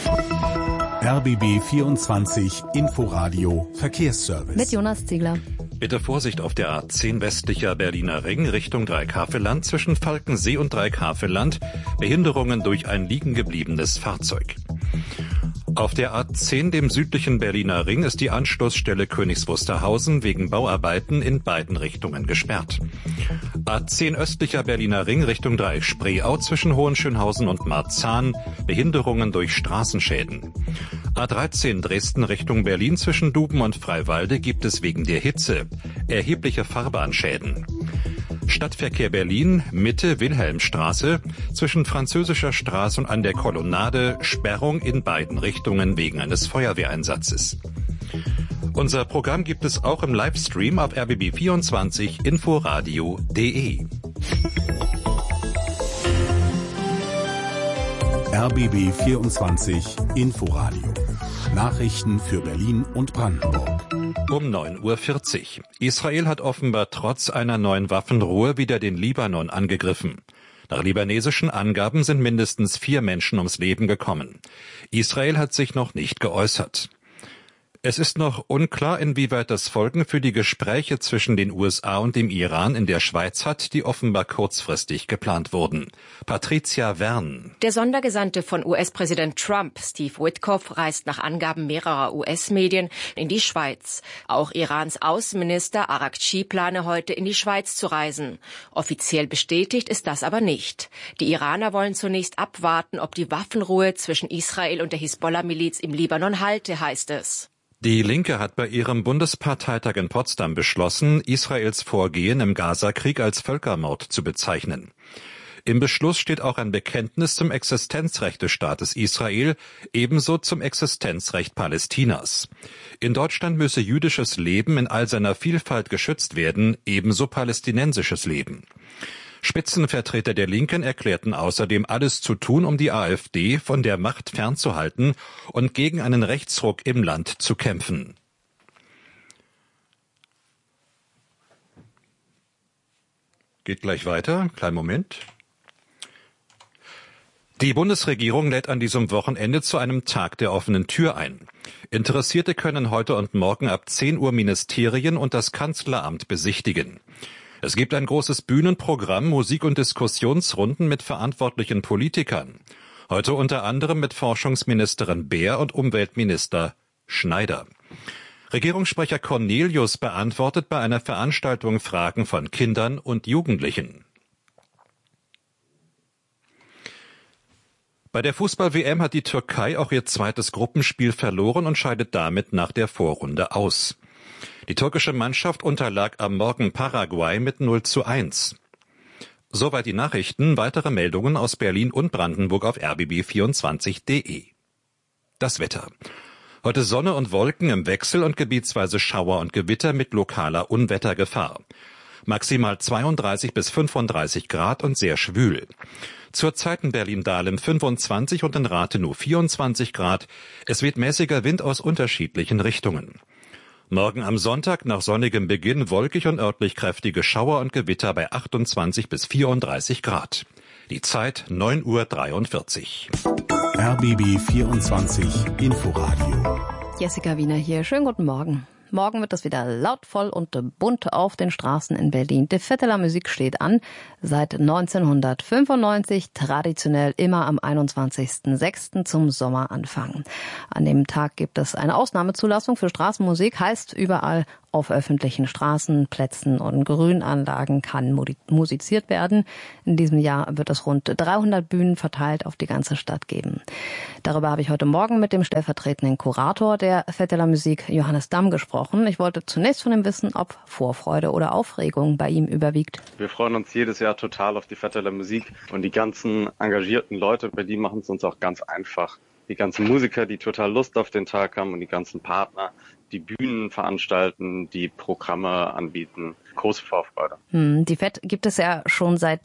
RBB 24 Inforadio Verkehrsservice. Mit Jonas Ziegler. Bitte Vorsicht auf der A10 westlicher Berliner Ring Richtung Dreieckhavelland zwischen Falkensee und Dreieckhavelland. Behinderungen durch ein liegengebliebenes Fahrzeug. Auf der A10, dem südlichen Berliner Ring, ist die Anschlussstelle Königs Wusterhausen wegen Bauarbeiten in beiden Richtungen gesperrt. A10 östlicher Berliner Ring Richtung Dreieck Spreeau zwischen Hohenschönhausen und Marzahn, Behinderungen durch Straßenschäden. A13 Dresden Richtung Berlin zwischen Duben und Freiwalde gibt es wegen der Hitze erhebliche Fahrbahnschäden. Stadtverkehr Berlin, Mitte Wilhelmstraße, zwischen Französischer Straße und an der Kolonnade, Sperrung in beiden Richtungen wegen eines Feuerwehreinsatzes. Unser Programm gibt es auch im Livestream auf rbb24inforadio.de. RBB 24 Inforadio. Nachrichten für Berlin und Brandenburg. Um 9:40 Uhr. Israel hat offenbar trotz einer neuen Waffenruhe wieder den Libanon angegriffen. Nach libanesischen Angaben sind mindestens 4 Menschen ums Leben gekommen. Israel hat sich noch nicht geäußert. Es ist noch unklar, inwieweit das Folgen für die Gespräche zwischen den USA und dem Iran in der Schweiz hat, die offenbar kurzfristig geplant wurden. Patricia Wern. Der Sondergesandte von US-Präsident Trump, Steve Witkoff, reist nach Angaben mehrerer US-Medien in die Schweiz. Auch Irans Außenminister Araghchi plane heute in die Schweiz zu reisen. Offiziell bestätigt ist das aber nicht. Die Iraner wollen zunächst abwarten, ob die Waffenruhe zwischen Israel und der Hisbollah-Miliz im Libanon halte, heißt es. Die Linke hat bei ihrem Bundesparteitag in Potsdam beschlossen, Israels Vorgehen im Gazakrieg als Völkermord zu bezeichnen. Im Beschluss steht auch ein Bekenntnis zum Existenzrecht des Staates Israel, ebenso zum Existenzrecht Palästinas. In Deutschland müsse jüdisches Leben in all seiner Vielfalt geschützt werden, ebenso palästinensisches Leben. Spitzenvertreter der Linken erklärten außerdem, alles zu tun, um die AfD von der Macht fernzuhalten und gegen einen Rechtsruck im Land zu kämpfen. Geht gleich weiter. Kleinen Moment. Die Bundesregierung lädt an diesem Wochenende zu einem Tag der offenen Tür ein. Interessierte können heute und morgen ab 10 Uhr Ministerien und das Kanzleramt besichtigen. Es gibt ein großes Bühnenprogramm, Musik- und Diskussionsrunden mit verantwortlichen Politikern. Heute unter anderem mit Forschungsministerin Beer und Umweltminister Schneider. Regierungssprecher Cornelius beantwortet bei einer Veranstaltung Fragen von Kindern und Jugendlichen. Bei der Fußball-WM hat die Türkei auch ihr zweites Gruppenspiel verloren und scheidet damit nach der Vorrunde aus. Die türkische Mannschaft unterlag am Morgen Paraguay mit 0:1. Soweit die Nachrichten. Weitere Meldungen aus Berlin und Brandenburg auf rbb24.de. Das Wetter. Heute Sonne und Wolken im Wechsel und gebietsweise Schauer und Gewitter mit lokaler Unwettergefahr. Maximal 32 bis 35 Grad und sehr schwül. Zurzeit in Berlin-Dahlem 25 und in Rathenow 24 Grad. Es weht mäßiger Wind aus unterschiedlichen Richtungen. Morgen am Sonntag nach sonnigem Beginn wolkig und örtlich kräftige Schauer und Gewitter bei 28 bis 34 Grad. Die Zeit 9:43 Uhr. RBB 24 Inforadio. Jessica Wiener hier. Schönen guten Morgen. Morgen wird es wieder laut, voll und bunt auf den Straßen in Berlin. Die Fête de la Musique steht an. Seit 1995 traditionell immer am 21.06. zum Sommeranfang. An dem Tag gibt es eine Ausnahmezulassung für Straßenmusik, heißt überall auf öffentlichen Straßen, Plätzen und Grünanlagen kann musiziert werden. In diesem Jahr wird es rund 300 Bühnen verteilt auf die ganze Stadt geben. Darüber habe ich heute Morgen mit dem stellvertretenden Kurator der Fête de la Musique, Johannes Damm, gesprochen. Ich wollte zunächst von ihm wissen, ob Vorfreude oder Aufregung bei ihm überwiegt. Wir freuen uns jedes Jahr total auf die Fête de la Musique und die ganzen engagierten Leute, bei die machen es uns auch ganz einfach. Die ganzen Musiker, die total Lust auf den Tag haben und die ganzen Partner, die Bühnen veranstalten, die Programme anbieten. Große Vorfreude. Die Fête gibt es ja schon seit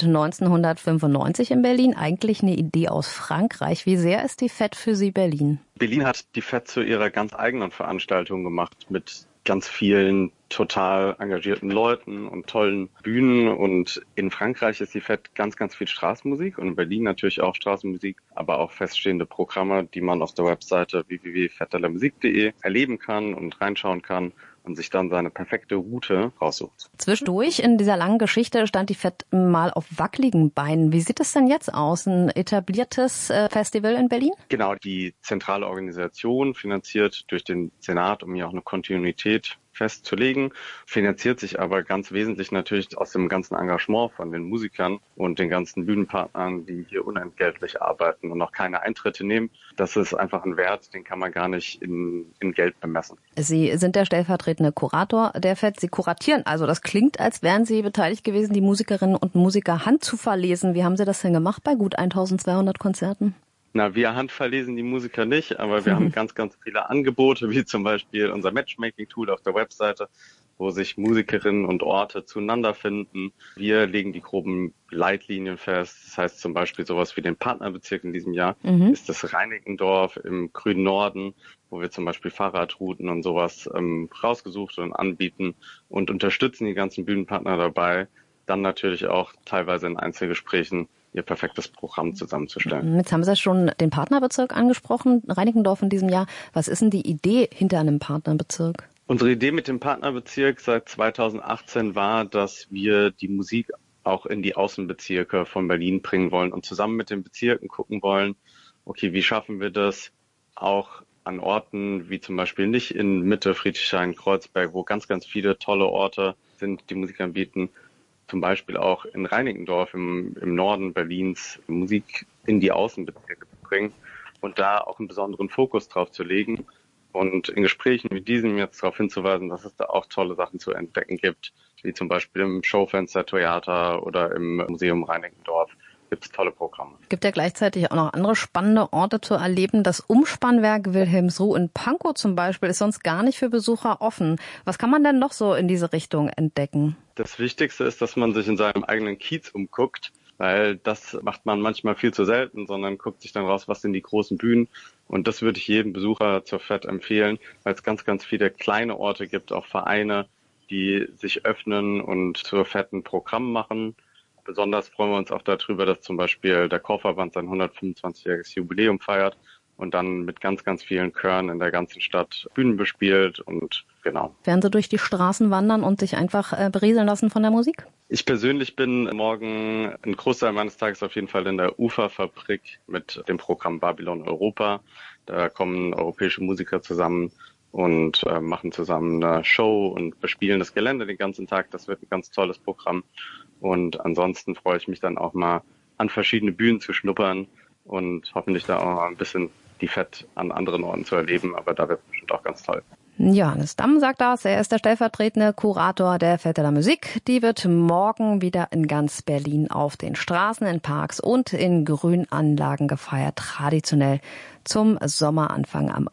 1995 in Berlin. Eigentlich eine Idee aus Frankreich. Wie sehr ist die Fête für Sie Berlin? Berlin hat die Fête zu ihrer ganz eigenen Veranstaltung gemacht mit ganz vielen total engagierten Leuten und tollen Bühnen. Und in Frankreich ist die Fête ganz, ganz viel Straßenmusik und in Berlin natürlich auch Straßenmusik, aber auch feststehende Programme, die man auf der Webseite www.fêtedelamusique.de erleben kann und reinschauen kann und sich dann seine perfekte Route raussucht. Zwischendurch in dieser langen Geschichte stand die Fête mal auf wackeligen Beinen. Wie sieht es denn jetzt aus? Ein etabliertes Festival in Berlin? Genau, die zentrale Organisation, finanziert durch den Senat, um hier auch eine Kontinuität festzulegen, finanziert sich aber ganz wesentlich natürlich aus dem ganzen Engagement von den Musikern und den ganzen Bühnenpartnern, die hier unentgeltlich arbeiten und auch keine Eintritte nehmen. Das ist einfach ein Wert, den kann man gar nicht in Geld bemessen. Sie sind der stellvertretende Kurator der Fête. Sie kuratieren, also das klingt, als wären Sie beteiligt gewesen, die Musikerinnen und Musiker handzuverlesen. Wie haben Sie das denn gemacht bei gut 1200 Konzerten? Na, wir handverlesen die Musiker nicht, aber wir haben ganz, ganz viele Angebote, wie zum Beispiel unser Matchmaking-Tool auf der Webseite, wo sich Musikerinnen und Orte zueinander finden. Wir legen die groben Leitlinien fest. Das heißt zum Beispiel sowas wie den Partnerbezirk in diesem Jahr ist das Reinickendorf im grünen Norden, wo wir zum Beispiel Fahrradrouten und sowas rausgesucht und anbieten und unterstützen die ganzen Bühnenpartner dabei, dann natürlich auch teilweise in Einzelgesprächen ihr perfektes Programm zusammenzustellen. Jetzt haben Sie schon den Partnerbezirk angesprochen, Reinickendorf in diesem Jahr. Was ist denn die Idee hinter einem Partnerbezirk? Unsere Idee mit dem Partnerbezirk seit 2018 war, dass wir die Musik auch in die Außenbezirke von Berlin bringen wollen und zusammen mit den Bezirken gucken wollen, okay, wie schaffen wir das auch an Orten wie zum Beispiel nicht in Mitte, Friedrichshain, Kreuzberg, wo ganz, ganz viele tolle Orte sind, die Musik anbieten, zum Beispiel auch in Reinickendorf im Norden Berlins Musik in die Außenbezirke zu bringen und da auch einen besonderen Fokus drauf zu legen und in Gesprächen wie diesem jetzt darauf hinzuweisen, dass es da auch tolle Sachen zu entdecken gibt, wie zum Beispiel im Schaufenster Theater oder im Museum Reinickendorf. Gibt es tolle Programme. Es gibt ja gleichzeitig auch noch andere spannende Orte zu erleben. Das Umspannwerk Wilhelmsruh in Pankow zum Beispiel ist sonst gar nicht für Besucher offen. Was kann man denn noch so in diese Richtung entdecken? Das Wichtigste ist, dass man sich in seinem eigenen Kiez umguckt, weil das macht man manchmal viel zu selten, sondern guckt sich dann raus, was sind die großen Bühnen. Und das würde ich jedem Besucher zur Fête empfehlen, weil es ganz, ganz viele kleine Orte gibt, auch Vereine, die sich öffnen und zur Fête ein Programm machen. Besonders freuen wir uns auch darüber, dass zum Beispiel der Chorverband sein 125-jähriges Jubiläum feiert und dann mit ganz, ganz vielen Chören in der ganzen Stadt Bühnen bespielt und genau. Werden Sie durch die Straßen wandern und sich einfach berieseln lassen von der Musik? Ich persönlich bin morgen einen Großteil meines Tages auf jeden Fall in der Uferfabrik mit dem Programm Babylon Europa. Da kommen europäische Musiker zusammen und machen zusammen eine Show und bespielen das Gelände den ganzen Tag. Das wird ein ganz tolles Programm. Und ansonsten freue ich mich dann auch mal an verschiedene Bühnen zu schnuppern und hoffentlich da auch mal ein bisschen die Fête an anderen Orten zu erleben. Aber da wird es bestimmt auch ganz toll. Johannes Damm sagt das. Er ist der stellvertretende Kurator der Fête de la Musique. Die wird morgen wieder in ganz Berlin auf den Straßen, in Parks und in Grünanlagen gefeiert. Traditionell zum Sommeranfang am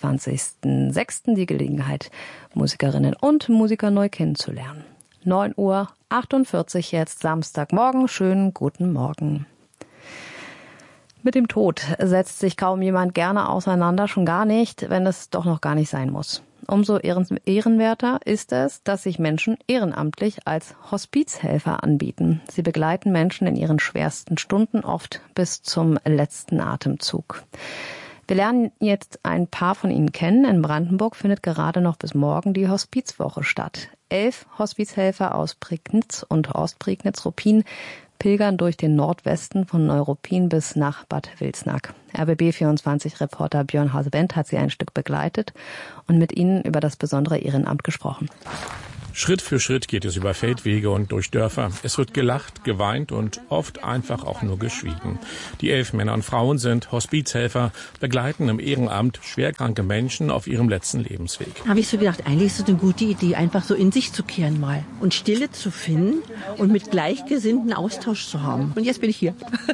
21.06. die Gelegenheit, Musikerinnen und Musiker neu kennenzulernen. 9:48 Uhr jetzt Samstagmorgen. Schönen guten Morgen. Mit dem Tod setzt sich kaum jemand gerne auseinander, schon gar nicht, wenn es doch noch gar nicht sein muss. Umso ehrenwerter ist es, dass sich Menschen ehrenamtlich als Hospizhelfer anbieten. Sie begleiten Menschen in ihren schwersten Stunden, oft bis zum letzten Atemzug. Wir lernen jetzt ein paar von ihnen kennen. In Brandenburg findet gerade noch bis morgen die Hospizwoche statt. 11 Hospizhelfer aus Prignitz und Ostprignitz-Ruppin pilgern durch den Nordwesten von Neuruppin bis nach Bad Wilsnack. RBB24-Reporter Björn Hase-Wendt hat sie ein Stück begleitet und mit ihnen über das besondere Ehrenamt gesprochen. Schritt für Schritt geht es über Feldwege und durch Dörfer. Es wird gelacht, geweint und oft einfach auch nur geschwiegen. Die 11 Männer und Frauen sind Hospizhelfer, begleiten im Ehrenamt schwerkranke Menschen auf ihrem letzten Lebensweg. Habe ich so gedacht, eigentlich ist es eine gute Idee, einfach so in sich zu kehren mal und Stille zu finden und mit Gleichgesinnten Austausch zu haben. Und jetzt bin ich hier.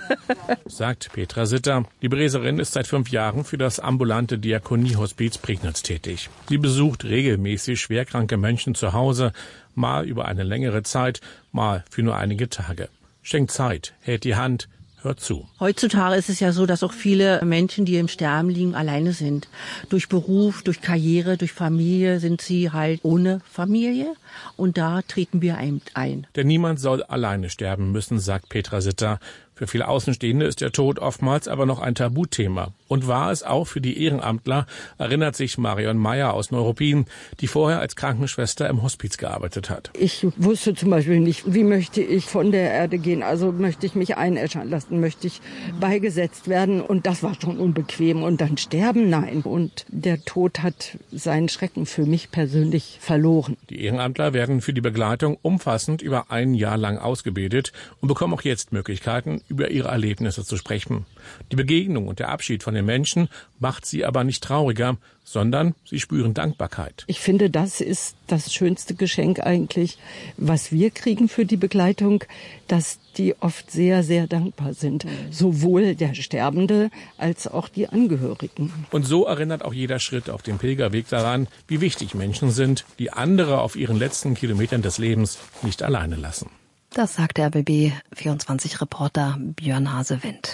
Sagt Petra Sitter. Die Breserin ist seit 5 Jahren für das ambulante Diakoniehospiz Prignitz tätig. Sie besucht regelmäßig schwerkranke Menschen zu Hause, mal über eine längere Zeit, mal für nur einige Tage. Schenkt Zeit, hält die Hand, hört zu. Heutzutage ist es ja so, dass auch viele Menschen, die im Sterben liegen, alleine sind. Durch Beruf, durch Karriere, durch Familie sind sie halt ohne Familie. Und da treten wir ein. Denn niemand soll alleine sterben müssen, sagt Petra Sitter. Für viele Außenstehende ist der Tod oftmals aber noch ein Tabuthema. Und war es auch für die Ehrenamtler, erinnert sich Marion Meyer aus Neuruppin, die vorher als Krankenschwester im Hospiz gearbeitet hat. Ich wusste zum Beispiel nicht, wie möchte ich von der Erde gehen. Also möchte ich mich einäschern lassen, möchte ich beigesetzt werden. Und das war schon unbequem. Und dann sterben, nein. Und der Tod hat seinen Schrecken für mich persönlich verloren. Die Ehrenamtler werden für die Begleitung umfassend über 1 Jahr lang ausgebildet und bekommen auch jetzt Möglichkeiten, über ihre Erlebnisse zu sprechen. Die Begegnung und der Abschied von den Menschen macht sie aber nicht trauriger, sondern sie spüren Dankbarkeit. Ich finde, das ist das schönste Geschenk eigentlich, was wir kriegen für die Begleitung, dass die oft sehr, sehr dankbar sind. Sowohl der Sterbende als auch die Angehörigen. Und so erinnert auch jeder Schritt auf dem Pilgerweg daran, wie wichtig Menschen sind, die andere auf ihren letzten Kilometern des Lebens nicht alleine lassen. Das sagt der RBB24-Reporter Björn Hase-Wendt.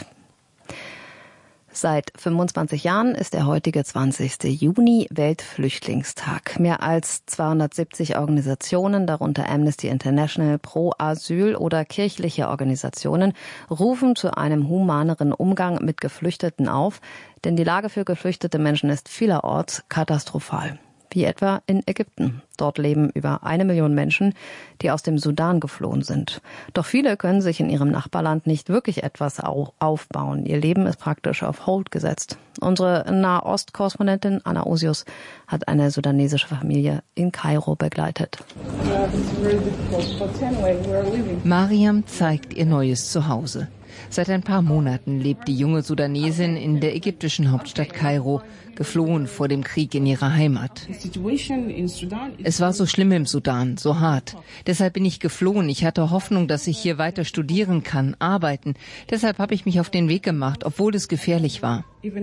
Seit 25 Jahren ist der heutige 20. Juni Weltflüchtlingstag. Mehr als 270 Organisationen, darunter Amnesty International, Pro Asyl oder kirchliche Organisationen, rufen zu einem humaneren Umgang mit Geflüchteten auf, denn die Lage für geflüchtete Menschen ist vielerorts katastrophal. Wie etwa in Ägypten. Dort leben über 1 Million Menschen, die aus dem Sudan geflohen sind. Doch viele können sich in ihrem Nachbarland nicht wirklich etwas aufbauen. Ihr Leben ist praktisch auf Hold gesetzt. Unsere Nahost-Korrespondentin Anna Osius hat eine sudanesische Familie in Kairo begleitet. Mariam zeigt ihr neues Zuhause. Seit ein paar Monaten lebt die junge Sudanesin in der ägyptischen Hauptstadt Kairo, geflohen vor dem Krieg in ihrer Heimat. Es war so schlimm im Sudan, so hart. Deshalb bin ich geflohen. Ich hatte Hoffnung, dass ich hier weiter studieren kann, arbeiten. Deshalb habe ich mich auf den Weg gemacht, obwohl es gefährlich war.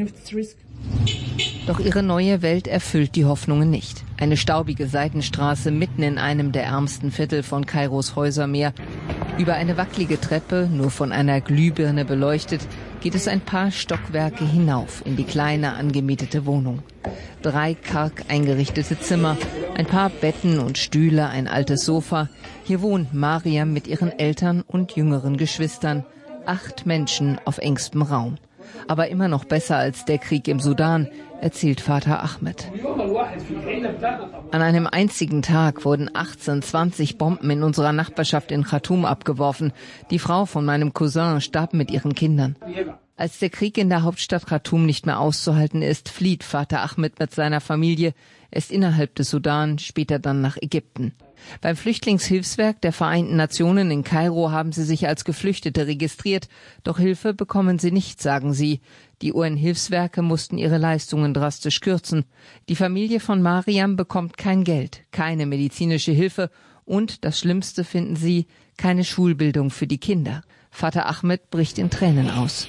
Doch ihre neue Welt erfüllt die Hoffnungen nicht. Eine staubige Seitenstraße mitten in einem der ärmsten Viertel von Kairos Häusermeer. Über eine wackelige Treppe, nur von einer Glühbirne beleuchtet, geht es ein paar Stockwerke hinauf in die kleine angemietete Wohnung. 3 karg eingerichtete Zimmer, ein paar Betten und Stühle, ein altes Sofa. Hier wohnt Mariam mit ihren Eltern und jüngeren Geschwistern. 8 Menschen auf engstem Raum. Aber immer noch besser als der Krieg im Sudan, erzählt Vater Ahmed. An einem einzigen Tag wurden 20 Bomben in unserer Nachbarschaft in Khartoum abgeworfen. Die Frau von meinem Cousin starb mit ihren Kindern. Als der Krieg in der Hauptstadt Khartoum nicht mehr auszuhalten ist, flieht Vater Ahmed mit seiner Familie, erst innerhalb des Sudan, später dann nach Ägypten. Beim Flüchtlingshilfswerk der Vereinten Nationen in Kairo haben sie sich als Geflüchtete registriert, doch Hilfe bekommen sie nicht, sagen sie. Die UN-Hilfswerke mussten ihre Leistungen drastisch kürzen. Die Familie von Mariam bekommt kein Geld, keine medizinische Hilfe und, das Schlimmste finden sie, keine Schulbildung für die Kinder. Vater Ahmed bricht in Tränen aus.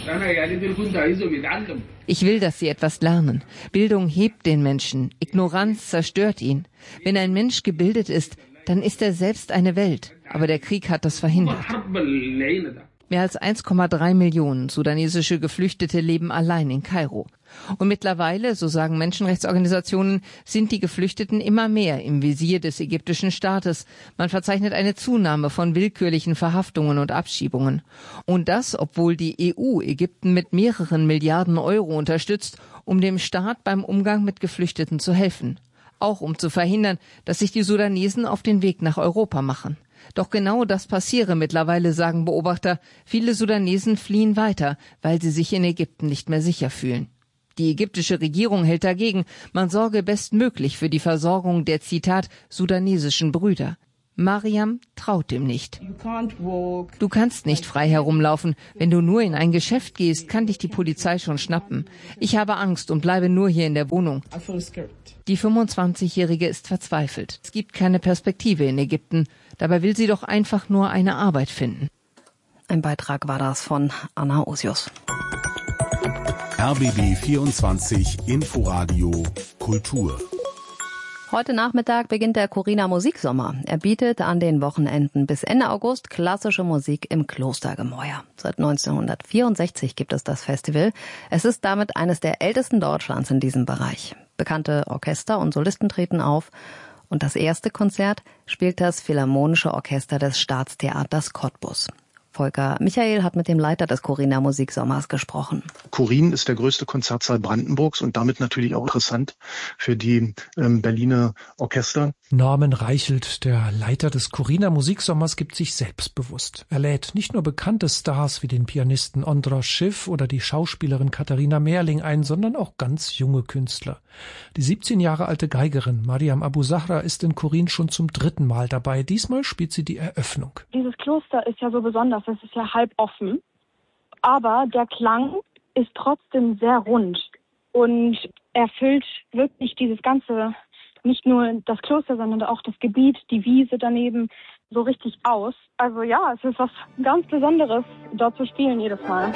Ich will, dass sie etwas lernen. Bildung hebt den Menschen, Ignoranz zerstört ihn. Wenn ein Mensch gebildet ist, dann ist er selbst eine Welt. Aber der Krieg hat das verhindert. Mehr als 1,3 Millionen sudanesische Geflüchtete leben allein in Kairo. Und mittlerweile, so sagen Menschenrechtsorganisationen, sind die Geflüchteten immer mehr im Visier des ägyptischen Staates. Man verzeichnet eine Zunahme von willkürlichen Verhaftungen und Abschiebungen. Und das, obwohl die EU Ägypten mit mehreren Milliarden Euro unterstützt, um dem Staat beim Umgang mit Geflüchteten zu helfen. Auch um zu verhindern, dass sich die Sudanesen auf den Weg nach Europa machen. Doch genau das passiere mittlerweile, sagen Beobachter. Viele Sudanesen fliehen weiter, weil sie sich in Ägypten nicht mehr sicher fühlen. Die ägyptische Regierung hält dagegen, man sorge bestmöglich für die Versorgung der, Zitat, sudanesischen Brüder. Mariam traut dem nicht. Du kannst nicht frei herumlaufen. Wenn du nur in ein Geschäft gehst, kann dich die Polizei schon schnappen. Ich habe Angst und bleibe nur hier in der Wohnung. Die 25-Jährige ist verzweifelt. Es gibt keine Perspektive in Ägypten. Dabei will sie doch einfach nur eine Arbeit finden. Ein Beitrag war das von Anna Osius. RBB 24 Inforadio Kultur. Heute Nachmittag beginnt der Corina Musiksommer. Er bietet an den Wochenenden bis Ende August klassische Musik im Klostergemäuer. Seit 1964 gibt es das Festival. Es ist damit eines der ältesten Deutschlands in diesem Bereich. Bekannte Orchester und Solisten treten auf. Und das erste Konzert spielt das Philharmonische Orchester des Staatstheaters Cottbus. Volker Michael hat mit dem Leiter des Corina Musiksommers gesprochen. Chorin ist der größte Konzertsaal Brandenburgs und damit natürlich auch interessant für die Berliner Orchester. Norman Reichelt, der Leiter des Corina Musiksommers, gibt sich selbstbewusst. Er lädt nicht nur bekannte Stars wie den Pianisten Ondros Schiff oder die Schauspielerin Katharina Merling ein, sondern auch ganz junge Künstler. Die 17 Jahre alte Geigerin Mariam Abu Zahra ist in Chorin schon zum 3. Mal dabei. Diesmal spielt sie die Eröffnung. Dieses Kloster ist ja so besonders, es ist ja halb offen, aber der Klang ist trotzdem sehr rund und erfüllt wirklich dieses ganze, nicht nur das Kloster, sondern auch das Gebiet, die Wiese daneben, so richtig aus. Also ja, es ist was ganz Besonderes, dort zu spielen jedes Mal.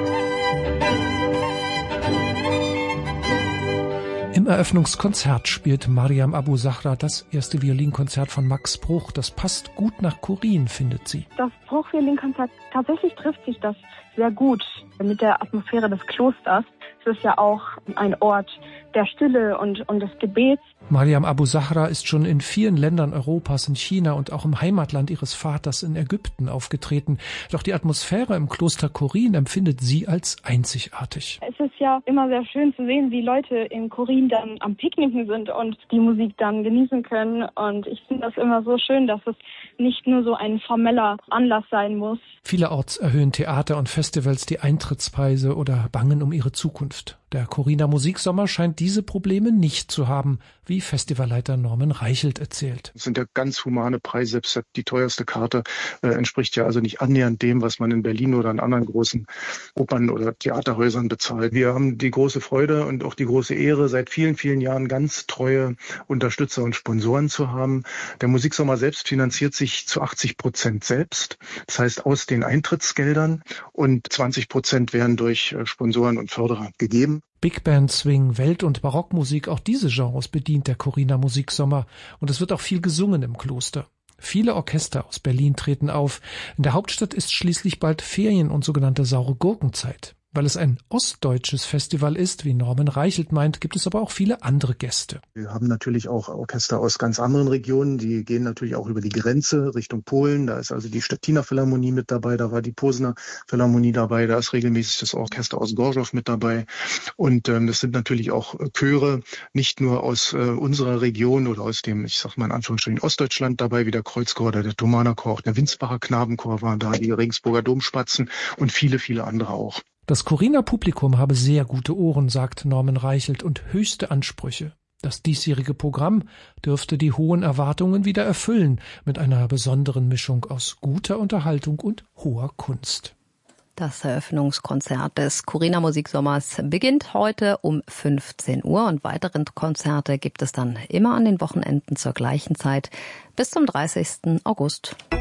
Im Eröffnungskonzert spielt Mariam Abu Zahra das erste Violinkonzert von Max Bruch. Das passt gut nach Chorin, findet sie. Das Bruch-Violinkonzert, tatsächlich trifft sich das sehr gut mit der Atmosphäre des Klosters. Es ist ja auch ein Ort der Stille und des Gebets. Mariam Abu Zahra ist schon in vielen Ländern Europas, in China und auch im Heimatland ihres Vaters in Ägypten aufgetreten. Doch die Atmosphäre im Kloster Chorin empfindet sie als einzigartig. Es ist ja immer sehr schön zu sehen, wie Leute in Chorin dann am Picknicken sind und die Musik dann genießen können. Und ich finde das immer so schön, dass es nicht nur so ein formeller Anlass sein muss. Vielerorts erhöhen Theater und Festivals die Eintrittspreise oder bangen um ihre Zukunft. Der Corina Musiksommer scheint diese Probleme nicht zu haben, wie Festivalleiter Norman Reichelt erzählt. Das sind ja ganz humane Preise, selbst die teuerste Karte entspricht ja also nicht annähernd dem, was man in Berlin oder in anderen großen Opern- oder Theaterhäusern bezahlt. Wir haben die große Freude und auch die große Ehre, seit vielen, vielen Jahren ganz treue Unterstützer und Sponsoren zu haben. Der Musiksommer selbst finanziert sich zu 80% selbst, das heißt aus den Eintrittsgeldern, und 20% werden durch Sponsoren und Förderer gegeben. Big Band, Swing, Welt- und Barockmusik, auch diese Genres bedient der Corina Musiksommer. Und es wird auch viel gesungen im Kloster. Viele Orchester aus Berlin treten auf. In der Hauptstadt ist schließlich bald Ferien- und sogenannte saure Gurkenzeit. Weil es ein ostdeutsches Festival ist, wie Norman Reichelt meint, gibt es aber auch viele andere Gäste. Wir haben natürlich auch Orchester aus ganz anderen Regionen, die gehen natürlich auch über die Grenze Richtung Polen. Da ist also die Stettiner Philharmonie mit dabei, da war die Posener Philharmonie dabei, da ist regelmäßig das Orchester aus Gorzów mit dabei. Und das sind natürlich auch Chöre, nicht nur aus unserer Region oder aus dem, ich sag mal in Anführungsstrichen, Ostdeutschland dabei, wie der Kreuzchor oder der Thomaner Chor, auch der Winsbacher Knabenchor waren da, die Regensburger Domspatzen und viele, viele andere auch. Das Corina-Publikum habe sehr gute Ohren, sagt Norman Reichelt, und höchste Ansprüche. Das diesjährige Programm dürfte die hohen Erwartungen wieder erfüllen, mit einer besonderen Mischung aus guter Unterhaltung und hoher Kunst. Das Eröffnungskonzert des Corina Musiksommers beginnt heute um 15 Uhr und weitere Konzerte gibt es dann immer an den Wochenenden zur gleichen Zeit bis zum 30. August.